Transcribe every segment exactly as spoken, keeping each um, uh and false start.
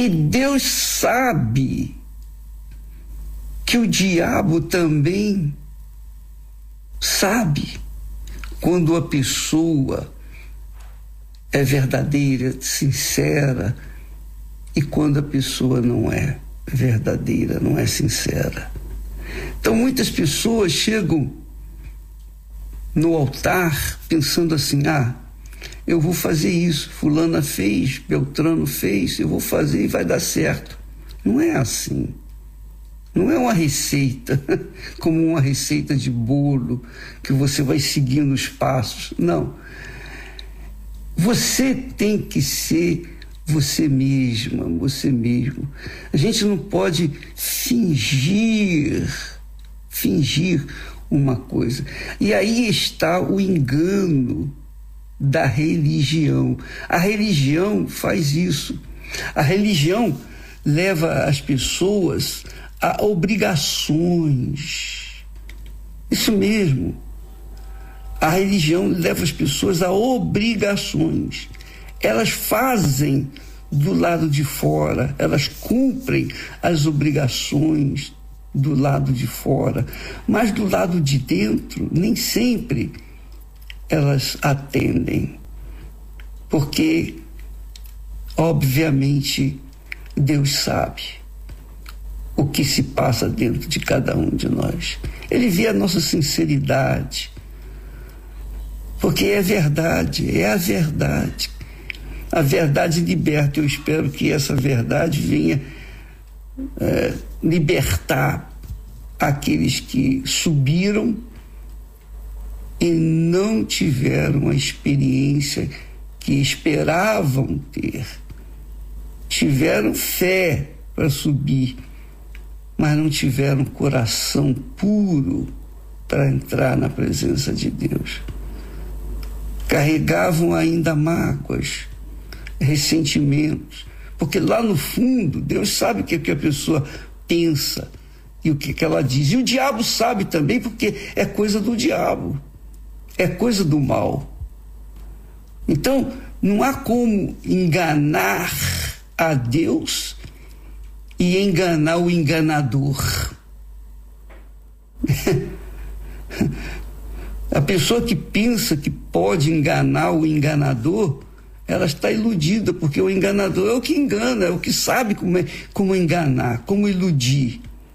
E Deus sabe que o diabo também sabe quando a pessoa é verdadeira, sincera, e quando a pessoa não é verdadeira, não é sincera. Então muitas pessoas chegam no altar pensando assim: ah, eu vou fazer isso, fulana fez, Beltrano fez, eu vou fazer e vai dar certo. Não é assim. Não é uma receita, como uma receita de bolo, que você vai seguindo os passos. Não. Você tem que ser você mesma, você mesmo. A gente não pode fingir, fingir uma coisa. E aí está o engano da religião. A religião faz isso. A religião leva as pessoas a obrigações. Isso mesmo. A religião leva as pessoas a obrigações. Elas fazem do lado de fora, elas cumprem as obrigações do lado de fora, mas do lado de dentro, nem sempre elas atendem, porque, obviamente, Deus sabe o que se passa dentro de cada um de nós. Ele vê a nossa sinceridade, porque é verdade, é a verdade. A verdade liberta. Eu espero que essa verdade venha é, libertar aqueles que subiram e não tiveram a experiência que esperavam ter. Tiveram fé para subir, mas não tiveram coração puro para entrar na presença de Deus. Carregavam ainda mágoas, ressentimentos, porque lá no fundo Deus sabe o que, que a pessoa pensa e o que, que ela diz. E o diabo sabe também, porque é coisa do diabo, é coisa do mal. Então não há como enganar a Deus e enganar o enganador. A pessoa que pensa que pode enganar o enganador, ela está iludida, porque o enganador é o que engana, é o que sabe como, é, como enganar, como iludir.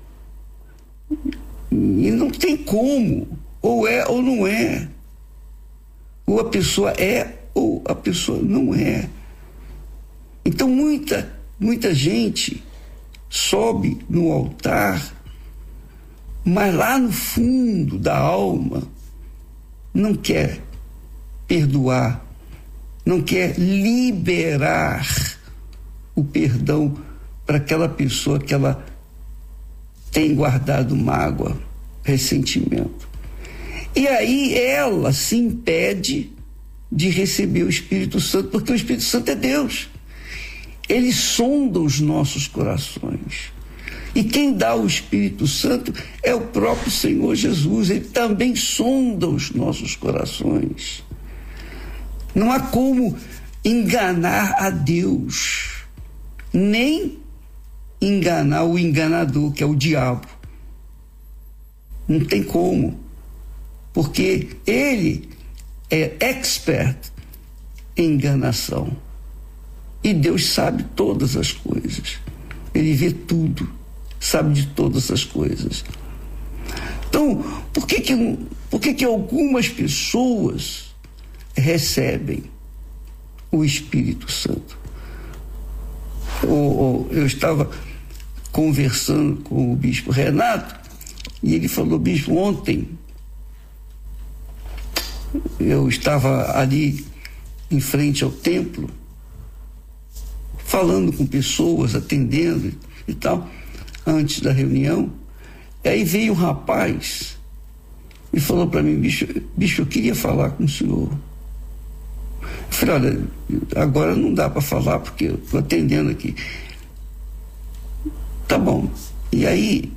E não tem como, ou é ou não é. Ou a pessoa é ou a pessoa não é. Então muita, muita gente sobe no altar, mas lá no fundo da alma não quer perdoar, não quer liberar o perdão para aquela pessoa que ela tem guardado mágoa, ressentimento. E aí ela se impede de receber o Espírito Santo, porque o Espírito Santo é Deus. Ele sonda os nossos corações. E quem dá o Espírito Santo é o próprio Senhor Jesus. Ele também sonda os nossos corações. Não há como enganar a Deus, nem enganar o enganador, que é o diabo. Não tem como, porque ele é expert em enganação. E Deus sabe todas as coisas. Ele vê tudo, sabe de todas as coisas. Então, por que que, por que que algumas pessoas recebem o Espírito Santo? Eu, eu estava conversando com o bispo Renato e ele falou: bispo, ontem eu estava ali em frente ao templo falando com pessoas, atendendo e tal, antes da reunião. E aí veio um rapaz e falou para mim: bicho, bicho, eu queria falar com o senhor. Eu falei: olha, agora não dá para falar porque eu estou atendendo aqui. Tá bom. E aí,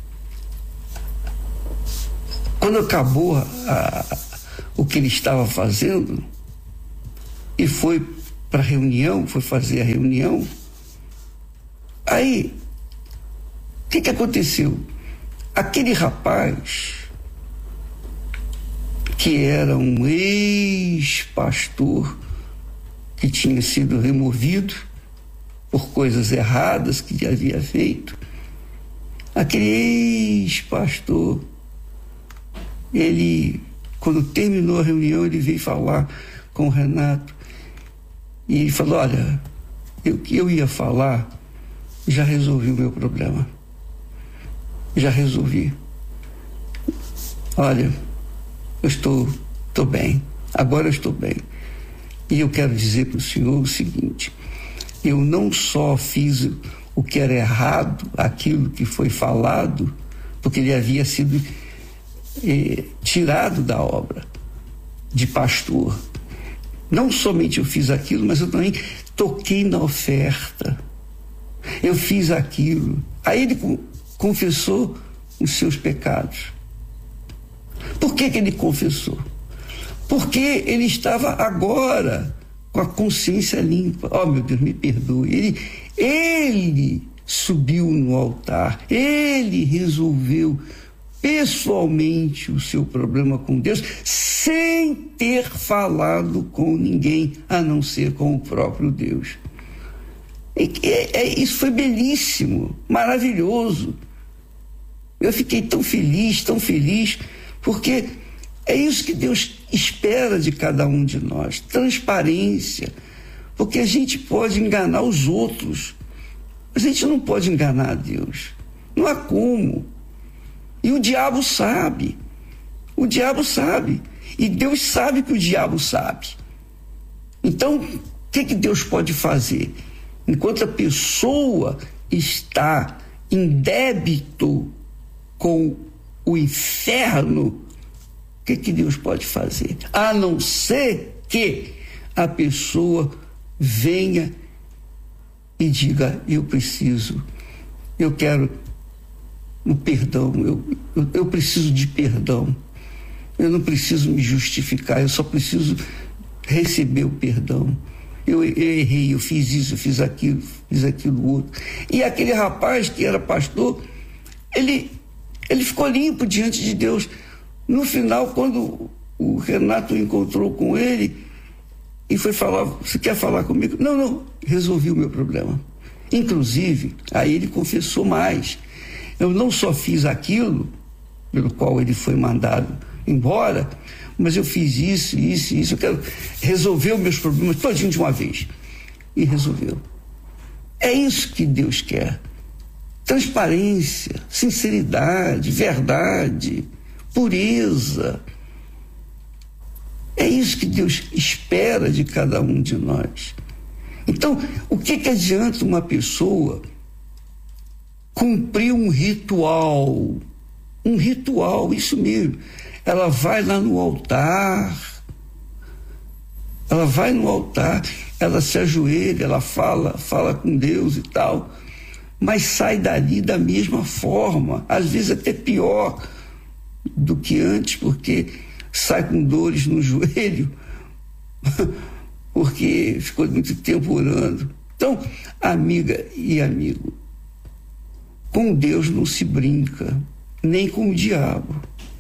quando acabou a, a, o que ele estava fazendo e foi para a reunião, foi fazer a reunião, Aí, o que que aconteceu? Aquele rapaz, que era um ex-pastor, que tinha sido removido por coisas erradas que havia feito, aquele ex-pastor, ele, quando terminou a reunião, ele veio falar com o Renato, e ele falou: olha, o que eu ia falar, já resolvi o meu problema. Já resolvi. Olha, eu estou, estou bem. Agora eu estou bem. E eu quero dizer para o senhor o seguinte: eu não só fiz o que era errado, aquilo que foi falado, porque ele havia sido eh, tirado da obra de pastor. Não somente eu fiz aquilo, mas eu também toquei na oferta. Eu fiz aquilo. Aí ele confessou os seus pecados. Por que que ele confessou? Porque ele estava agora com a consciência limpa. Oh, meu Deus, me perdoe. Ele, ele subiu no altar, ele resolveu pessoalmente o seu problema com Deus, sem ter falado com ninguém, a não ser com o próprio Deus. E, é, é, isso foi belíssimo, maravilhoso. Eu fiquei tão feliz, tão feliz, porque é isso que Deus espera de cada um de nós, transparência, porque a gente pode enganar os outros, a gente não pode enganar a Deus, não há como. E o diabo sabe, o diabo sabe, e Deus sabe que o diabo sabe. Então, o que que Deus pode fazer? Enquanto a pessoa está em débito com o inferno, o que que Deus pode fazer? A não ser que a pessoa venha e diga: eu preciso, eu quero o perdão, eu, eu, eu preciso de perdão, eu não preciso me justificar, eu só preciso receber o perdão. Eu, eu errei, eu fiz isso, eu fiz aquilo, fiz aquilo outro. E aquele rapaz que era pastor, ele, ele ficou limpo diante de Deus. No final, quando o Renato encontrou com ele e foi falar: você quer falar comigo? Não, não, resolvi o meu problema. Inclusive, aí ele confessou mais: eu não só fiz aquilo pelo qual ele foi mandado embora, mas eu fiz isso, isso, isso, eu quero resolver os meus problemas todinho de uma vez. E resolveu. É isso que Deus quer: transparência, sinceridade, verdade, pureza. É isso que Deus espera de cada um de nós. Então, o que que adianta uma pessoa cumprir um ritual? Um ritual, isso mesmo. Ela vai lá no altar, ela vai no altar, ela se ajoelha, ela fala, fala com Deus e tal, mas sai dali da mesma forma, às vezes até pior do que antes, porque sai com dores no joelho, porque ficou muito tempo orando. Então, amiga e amigo, com Deus não se brinca, nem com o diabo.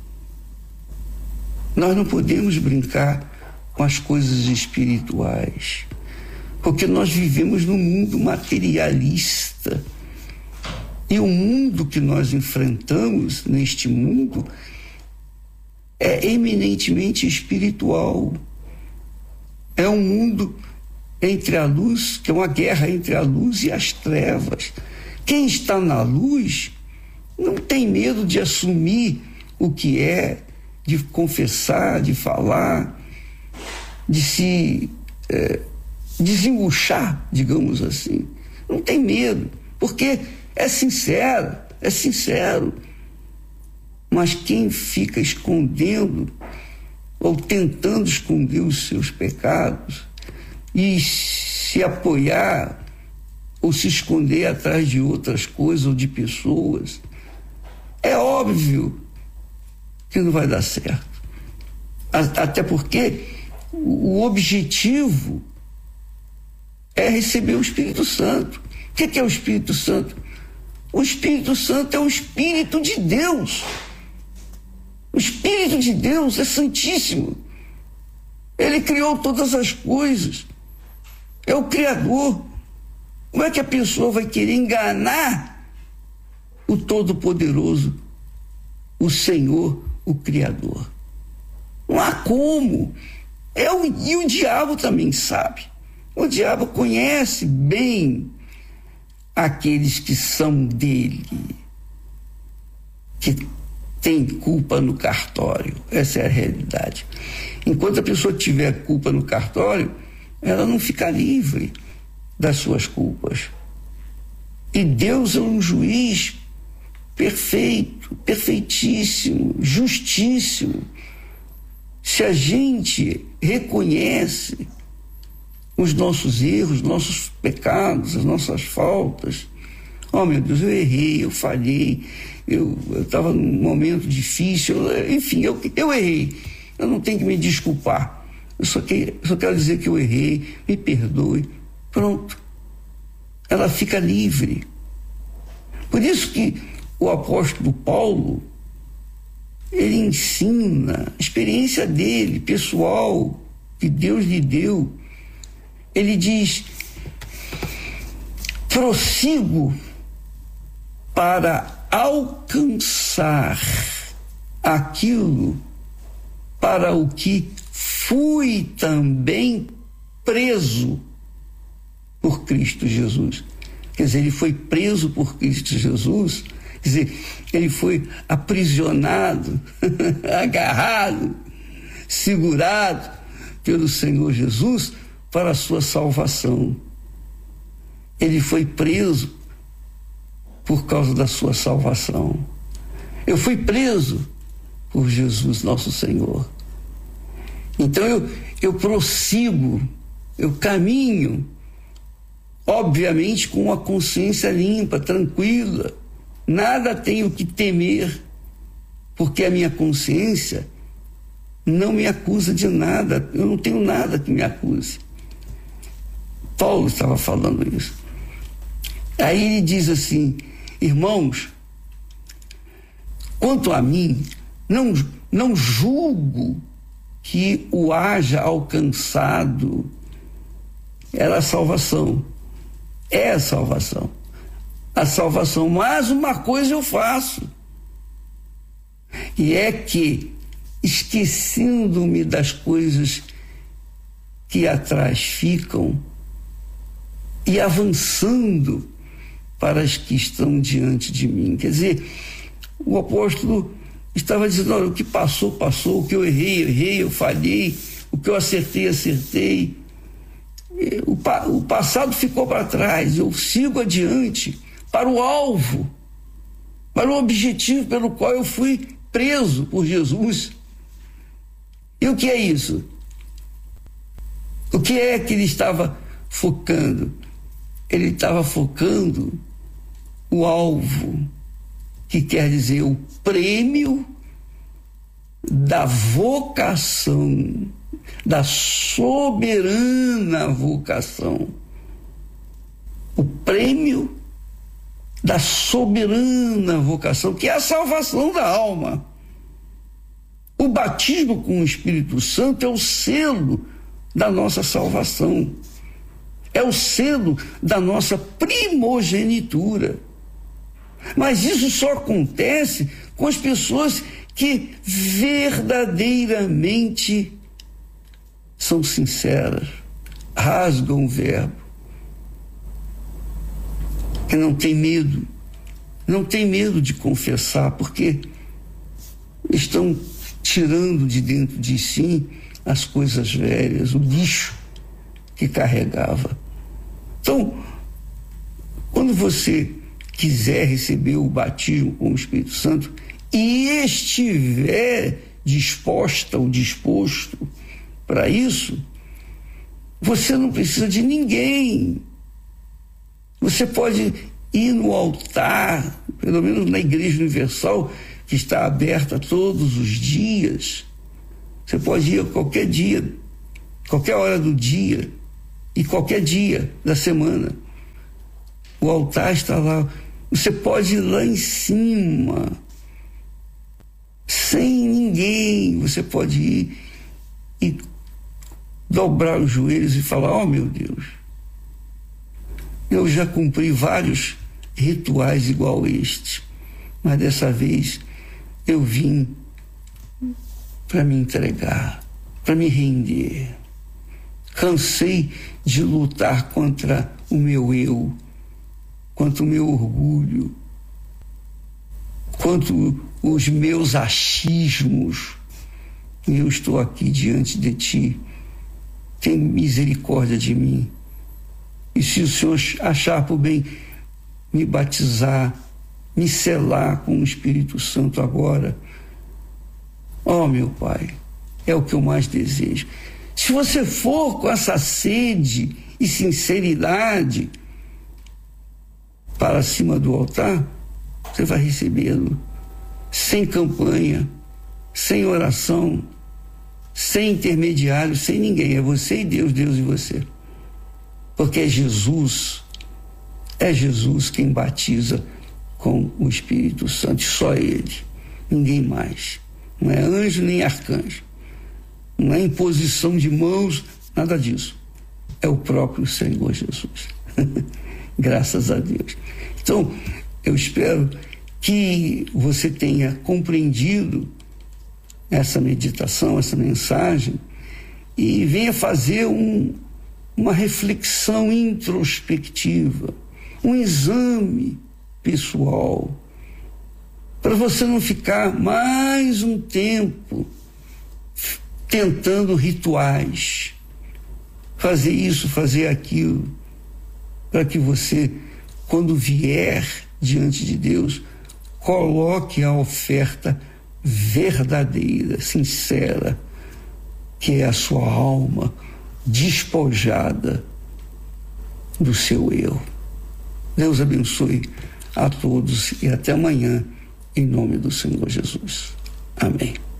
Nós não podemos brincar com as coisas espirituais, porque nós vivemos num mundo materialista. E o mundo que nós enfrentamos neste mundo é eminentemente espiritual. É um mundo entre a luz, que é uma guerra entre a luz e as trevas. Quem está na luz não tem medo de assumir o que é, de confessar, de falar, de se é, desembuchar, digamos assim. Não tem medo, porque é sincero, é sincero. Mas quem fica escondendo ou tentando esconder os seus pecados e se apoiar ou se esconder atrás de outras coisas ou de pessoas, é óbvio que não vai dar certo. Até porque o objetivo é receber o Espírito Santo, O que é o Espírito Santo? O Espírito Santo é o Espírito de Deus. O Espírito de Deus é santíssimo. Ele criou todas as coisas. É o Criador. Como é que a pessoa vai querer enganar o Todo-Poderoso, o Senhor, o Criador? Não há como. É o, e o diabo também sabe. O diabo conhece bem aqueles que são dele, que tem culpa no cartório. Essa é a realidade. Enquanto a pessoa tiver culpa no cartório, ela não fica livre das suas culpas. E Deus é um juiz perfeito, perfeitíssimo, justíssimo. Se a gente reconhece os nossos erros, nossos pecados, as nossas faltas, oh meu Deus, eu errei, eu falhei, eu estava num momento difícil, enfim, eu, eu errei, eu não tenho que me desculpar, eu só, que, só quero dizer que eu errei, me perdoe, pronto, ela fica livre. Por isso que o apóstolo Paulo, ele ensina a experiência dele, pessoal, que Deus lhe deu. Ele diz: prossigo para alcançar aquilo para o que fui também preso por Cristo Jesus. Quer dizer, ele foi preso por Cristo Jesus, quer dizer, ele foi aprisionado, agarrado, segurado pelo Senhor Jesus para a sua salvação. Ele foi preso por causa da sua salvação. Eu fui preso por Jesus, nosso Senhor. Então eu, eu prossigo, eu caminho, obviamente com uma consciência limpa, tranquila. Nada tenho que temer, porque a minha consciência não me acusa de nada. Eu não tenho nada que me acuse. Paulo estava falando isso. Aí ele diz assim: irmãos, quanto a mim, não, não julgo que o haja alcançado. Era a salvação. É a salvação. A salvação. Mas uma coisa eu faço. E é que, esquecendo-me das coisas que atrás ficam e avançando para as que estão diante de mim. Quer dizer, o apóstolo estava dizendo: olha, o que passou, passou, o que eu errei, eu errei, eu falhei, o que eu acertei, acertei. O, pa, o passado ficou para trás, eu sigo adiante para o alvo, para o objetivo pelo qual eu fui preso por Jesus. E o que é isso? O que é que ele estava focando? Ele estava focando o alvo, que quer dizer o prêmio da vocação, da soberana vocação. O prêmio da soberana vocação, que é a salvação da alma. O batismo com o Espírito Santo é o selo da nossa salvação. É o selo da nossa primogenitura. Mas isso só acontece com as pessoas que verdadeiramente são sinceras, rasgam o verbo, que não tem medo, não tem medo de confessar, porque estão tirando de dentro de si as coisas velhas, o lixo que carregava. Então, quando você quiser receber o batismo com o Espírito Santo e estiver disposta ou disposto para isso, você não precisa de ninguém. Você pode ir no altar, pelo menos na Igreja Universal, que está aberta todos os dias. Você pode ir a qualquer dia, qualquer hora do dia e qualquer dia da semana. O altar está lá. Você pode ir lá em cima, sem ninguém. Você pode ir e dobrar os joelhos e falar: ó, meu Deus, eu já cumpri vários rituais igual este, mas dessa vez eu vim para me entregar, para me render. Cansei de lutar contra o meu eu, contra o meu orgulho, contra os meus achismos. E eu estou aqui diante de ti. Tem misericórdia de mim. E se o Senhor achar por bem me batizar, me selar com o Espírito Santo agora, ó, meu Pai, é o que eu mais desejo. Se você for com essa sede e sinceridade para cima do altar, você vai recebê-lo sem campanha, sem oração, sem intermediário, sem ninguém. É você e Deus, Deus e você. Porque é Jesus, é Jesus quem batiza com o Espírito Santo, só Ele, ninguém mais. Não é anjo nem arcanjo, não é imposição de mãos, nada disso. É o próprio Senhor Jesus. Graças a Deus. Então, eu espero que você tenha compreendido essa meditação, essa mensagem, e venha fazer um, uma reflexão introspectiva, um exame pessoal, para você não ficar mais um tempo tentando rituais, fazer isso, fazer aquilo, para que você, quando vier diante de Deus, coloque a oferta verdadeira, sincera, que é a sua alma despojada do seu eu. Deus abençoe a todos e até amanhã, em nome do Senhor Jesus. Amém.